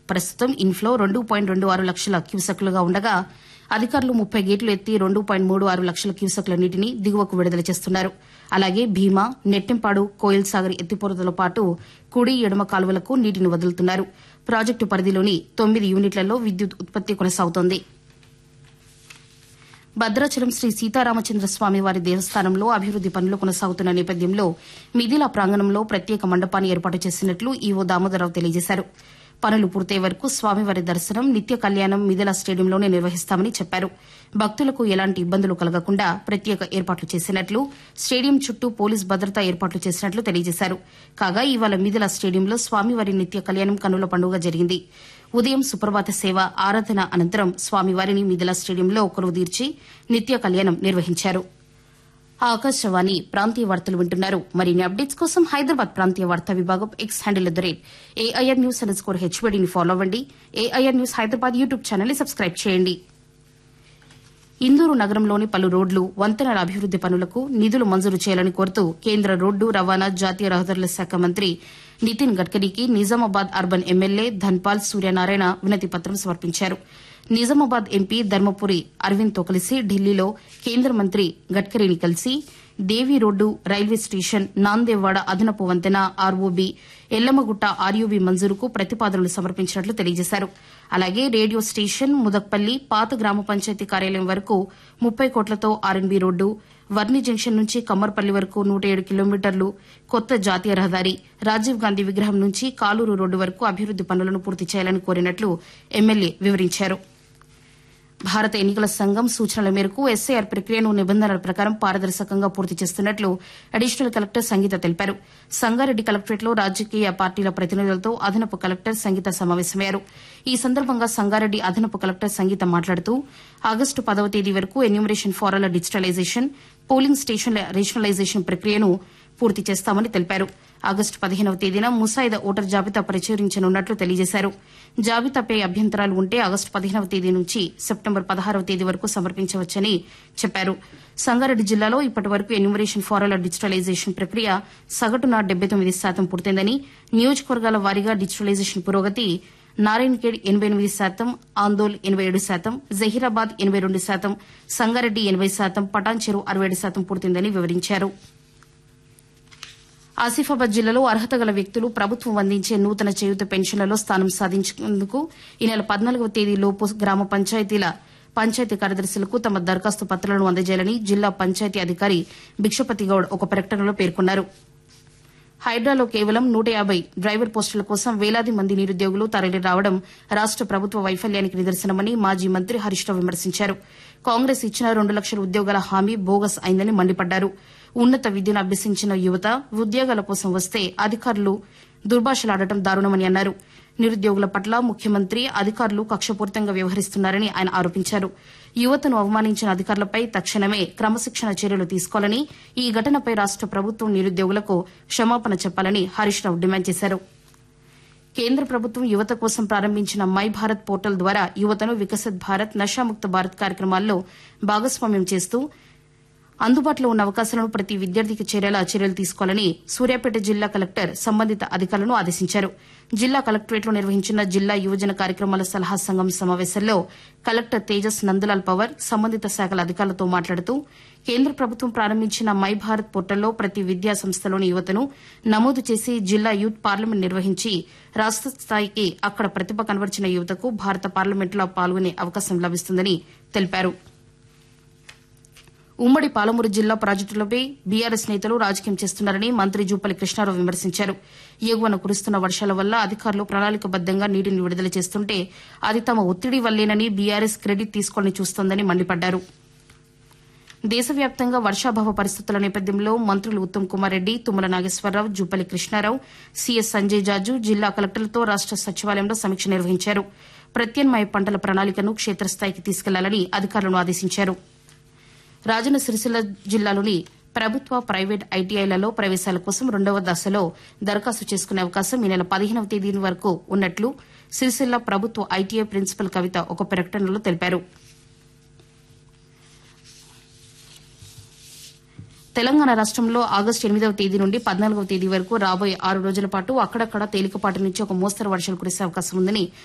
ప్రస్తుతం ఇన్ఫ్లో 2.26 లక్షల క్యూసెక్లుగా ఉండగా అధికారులు 30 గేట్లు ఎత్తి 2.36 లక్షల క్యూసెక్ల నీటిని దిగువకు విడుదల చేస్తున్నారు. అలాగే భీమా, నెట్టెంపాడు, కోయిల్ సాగర్ ఎత్తిపోతలతో పాటు కుడి, ఎడమ కాలువలకు నీటిని వదులుతున్నారు. ప్రాజెక్టు పరిధిలోని 9 యూనిట్లలో విద్యుత్ ఉత్పత్తి కొనసాగుతోంది. భద్రాచలం శ్రీ సీతారామచంద్ర స్వామివారి దేవస్థానంలో అభివృద్ది పనులు కొనసాగుతున్న నేపథ్యంలో మిథిలా ప్రాంగణంలో ప్రత్యేక మండపాన్ని ఏర్పాటు చేసినట్లు ఈవో దామోదరరావు తెలియజేశారు. పనులు పూర్తయ్యే వరకు స్వామివారి దర్శనం, నిత్య కళ్యాణం మిథిలా స్టేడియంలోనే నిర్వహిస్తామని చెప్పారు. భక్తులకు ఎలాంటి ఇబ్బందులు కలగకుండా ప్రత్యేక ఏర్పాట్లు చేసినట్లు, స్టేడియం చుట్టూ పోలీస్ భద్రతా ఏర్పాట్లు చేసినట్లు తెలియజేశారు. కాగా ఇవాళ మిథిలా స్టేడియంలో స్వామివారి నిత్య కళ్యాణం కన్నుల పండుగ జరిగింది. ఉదయం సుప్రభాత సేవ, ఆరాధన అనంతరం స్వామివారిని మిథిలా స్టేడియంలో కొలువుదీర్చి నిత్య కళ్యాణం నిర్వహించారు. ఆకాశవాణి ప్రాంతీయ వార్తలు వింటున్నారు. మరిన్ని అప్డేట్స్ కోసం హైదరాబాద్ ప్రాంతీయ వార్తా విభాగం X handle @AIR News _HBDని follow అవ్వండి. AIR News Hyderabad YouTube channel ని సబ్స్క్రైబ్ చేయండి. ఇందూరు నగరంలోని పలు రోడ్లు, వంతెనల అభివృద్ది పనులకు నిధులు మంజూరు చేయాలని కోరుతూ కేంద్ర రోడ్డు రవాణా, జాతీయ రహదారుల శాఖ మంత్రి నితిన్ గడ్కరీకి నిజామాబాద్ అర్బన్ ఎమ్మెల్యే ధన్పాల్ సూర్యనారాయణ వినతి పత్రం సమర్పించారు. నిజామాబాద్ ఎంపీ ధర్మపురి అరవింద్తో కలిసి ఢిల్లీలో కేంద్ర మంత్రి గడ్కరీని కలిసి దేవీ రోడ్డు, రైల్వే స్టేషన్, నాందేవాడ అదనపు వంతెన, ఆర్ఓబీ, ఎల్లమ్మగుట్ట ఆర్యూబీ మంజూరుకు ప్రతిపాదనలు సమర్పించినట్లు తెలియజేశారు. అలాగే రేడియో స్టేషన్, ముదక్పల్లి పాత గ్రామ పంచాయతీ కార్యాలయం వరకు 30 కోట్లతో ఆర్ఎన్బీ రోడ్డు, వర్ని జంక్షన్ నుంచి కమ్మర్పల్లి వరకు 107 కిలోమీటర్లు కొత్త జాతీయ రహదారి, రాజీవ్ గాంధీ విగ్రహం నుంచి కాలూరు రోడ్డు వరకు అభివృద్ది పనులను పూర్తి చేయాలని కోరినట్లు ఎమ్మెల్యే వివరించారు. భారత ఎన్నికల సంఘం సూచనల మేరకు ఎస్ఐఆర్ ప్రక్రియను నిబంధనల ప్రకారం పారదర్శకంగా పూర్తి చేస్తున్నట్లు అడిషనల్ కలెక్టర్ సంగీత తెలిపారు. సంగారెడ్డి కలెక్టరేట్లో రాజకీయ పార్టీల ప్రతినిధులతో అదనపు కలెక్టర్ సంగీత సమావేశమయ్యారు. ఈ సందర్భంగా సంగారెడ్డి అదనపు కలెక్టర్ సంగీత మాట్లాడుతూ ఆగస్టు 10వ తేదీ వరకు ఎన్యూమరేషన్ ఫారాల డిజిటలైజేషన్, పోలింగ్ స్టేషన్ల రేషనలైజేషన్ ప్రక్రియను పూర్తి చేస్తామని తెలిపారు. ఆగస్టు 15వ తేదీన ముసాయిదా ఓటర్ జాబితా ప్రచురించనున్నట్లు తెలియజేశారు. జాబితాపై అభ్యంతరాలు ఉంటే ఆగస్టు 15వ తేదీ నుంచి సెప్టెంబర్ 16వ తేదీ వరకు సమర్పించవచ్చని చెప్పారు. సంగారెడ్డి జిల్లాలో ఇప్పటి వరకు ఎన్యూమరేషన్ ఫారాల డిజిటలైజేషన్ ప్రక్రియ సగటున 79% పూర్తయిందని, నియోజకవర్గాల వారీగా డిజిటలైజేషన్ పురోగతి నారాయణఖేడ్ 88%, ఆందోళ్ 87%, జహీరాబాద్ 82%, సంగారెడ్డి 80%, పటాన్ చెరు 67% పూర్తయిందని వివరించారు. ఆసిఫాబాద్ జిల్లాలో అర్హత గల వ్యక్తులు ప్రభుత్వం అందించే నూతన చేయూత పెన్షన్లలో స్థానం సాధించేందుకు ఈ నెల 14వ తేదీలోపు గ్రామ పంచాయతీ కార్యదర్శులకు తమ దరఖాస్తు పత్రాలను అందజేయాలని జిల్లా పంచాయతీ అధికారి భిక్షపతి గౌడ్ ఒక ప్రకటనలో పేర్కొన్నారు. హైడ్రాలో కేవలం 150 డ్రైవర్ పోస్టుల కోసం వేలాది మంది నిరుద్యోగులు తరలి రావడం రాష్ట ప్రభుత్వ వైఫల్యానికి నిదర్శనమని మాజీ మంత్రి హరీష్ రావు విమర్శించారు. కాంగ్రెస్ ఇచ్చిన 2 లక్షల ఉద్యోగాల హామీ బోగస్ అయిందని మండిపడ్డారు. ఉన్నత విద్యను అభ్యసించిన యువత ఉద్యోగాల కోసం వస్తే అధికారులు దుర్భాషలాడటం దారుణమని అన్నారు. నిరుద్యోగుల పట్ల ముఖ్యమంత్రి, అధికారులు కక్షపూరితంగా వ్యవహరిస్తున్నారని ఆయన ఆరోపించారు. యువతను అవమానించిన అధికారులపై తక్షణమే క్రమశిక్షణ చర్యలు తీసుకోవాలని, ఈ ఘటనపై రాష్ట ప్రభుత్వం నిరుద్యోగులకు క్షమాపణ చెప్పాలని హరీష్ రావు డిమాండ్ చేశారు. కేంద్ర ప్రభుత్వం యువత కోసం ప్రారంభించిన మై భారత్ పోర్టల్ ద్వారా యువతను వికసిత్ భారత్, నషాముక్త భారత్ కార్యక్రమాల్లో భాగస్వామ్యం చేస్తూ అందుబాటులో ఉన్న అవకాశాలను ప్రతి విద్యార్థికి చేరేలా చర్యలు తీసుకోవాలని సూర్యాపేట జిల్లా కలెక్టర్ సంబంధిత అధికారులను ఆదేశించారు. జిల్లా కలెక్టరేట్లో నిర్వహించిన జిల్లా యువజన కార్యక్రమాల సలహా సంఘం సమావేశంలో కలెక్టర్ తేజస్ నందలాల్ పవర్ సంబంధిత శాఖల అధికారులతో మాట్లాడుతూ కేంద్ర ప్రభుత్వం ప్రారంభించిన మై భారత్ పోర్టల్లో ప్రతి విద్యా సంస్థలోని యువతను నమోదు చేసి జిల్లా యూత్ పార్లమెంట్ నిర్వహించి రాష్ట స్థాయికి అక్కడ ప్రతిభ కనబరిచిన యువతకు భారత పార్లమెంట్లో పాల్గొనే అవకాశం లభిస్తుందని తెలిపారు. ఉమ్మడి పాలమూరు జిల్లా ప్రాజెక్టులపై బీఆర్ఎస్ నేతలు రాజకీయం చేస్తున్నారని మంత్రి జూపల్లి కృష్ణారావు విమర్శించారు. ఎగువన కురుస్తున్న వర్షాల వల్ల అధికారులు ప్రణాళికబద్దంగా నీటిని విడుదల చేస్తుంటే అది తమ ఒత్తిడి వల్లేనని బీఆర్ఎస్ క్రెడిట్ తీసుకోవాలని చూస్తోందని మండిపడ్డారు. దేశవ్యాప్తంగా వర్షాభావ పరిస్థితుల నేపథ్యంలో మంత్రులు ఉత్తమ్ కుమార్ రెడ్డి, తుమ్మల నాగేశ్వరరావు, జూపల్లి కృష్ణారావు, సీఎస్ సంజయ్ జాజు జిల్లా కలెక్టర్లతో రాష్ట సచివాలయంలో సమీక్ష నిర్వహించారు. ప్రత్యామ్నాయ పంటల ప్రణాళికను క్షేత్రస్థాయికి తీసుకెళ్లాలని అధికారులను ఆదేశించారు. రాజన్న సిరిసిల్ల జిల్లాలోని ప్రభుత్వ, ప్రైవేట్ ఐటీఐలలో ప్రవేశాల కోసం 2వ దశలో దరఖాస్తు చేసుకునే అవకాశం ఈ నెల 15వ తేదీ వరకు ఉన్నట్లు సిరిసిల్ల ప్రభుత్వ ఐటీఐ ప్రిన్సిపల్ కవిత ఒక ప్రకటనలో తెలిపారు. తెలంగాణ రాష్టంలో ఆగస్టు 8వ తేదీ నుండి 14వ తేదీ వరకు రాబోయే 6 రోజుల పాటు అక్కడక్కడ తేలికపాటి నుంచి ఒక మోస్తరు వర్షాలు కురిసే అవకాశం ఉందని